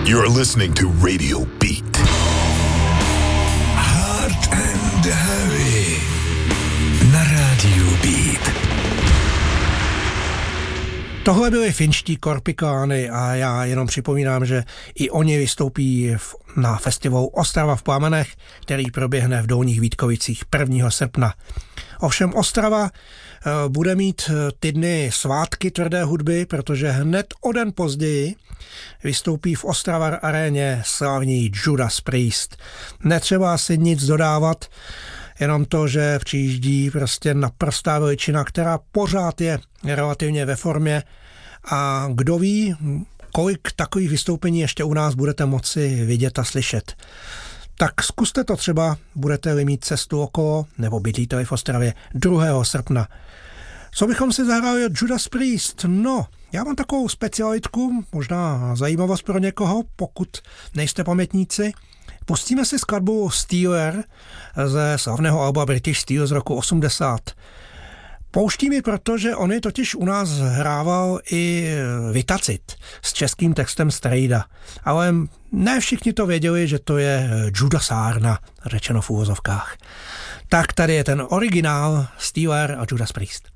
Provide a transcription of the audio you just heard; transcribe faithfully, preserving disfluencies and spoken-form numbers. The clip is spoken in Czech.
You're listening to Radio Beat. Hard and Heavy na Radio Beat. Tohle byly finští Korpikány a já jenom připomínám, že i oni vystoupí v, na festivalu Ostrava v plamenech, který proběhne v Dolních Vítkovicích prvního srpna. Ovšem Ostrava uh, bude mít ty dny svátky tvrdé hudby, protože hned o den později vystoupí v Ostravar aréně slavný Judas Priest. Netřeba si nic dodávat, jenom to, že přijíždí prostě naprostá veličina, která pořád je relativně ve formě a kdo ví, kolik takových vystoupení ještě u nás budete moci vidět a slyšet. Tak zkuste to třeba, budete-li mít cestu okolo, nebo bydlíte v Ostravě druhého srpna. Co bychom si zahráli od Judas Priest? No, já mám takovou specialitku, možná zajímavost pro někoho, pokud nejste pamětníci. Pustíme si skladbu Steeler ze slavného alba British Steel z roku osmdesát. Pouštím ji, protože on je totiž u nás hrával i Vitacit s českým textem Strejda. Ale ne všichni to věděli, že to je Judasárna, řečeno v úvozovkách. Tak tady je ten originál Steeler a Judas Priest.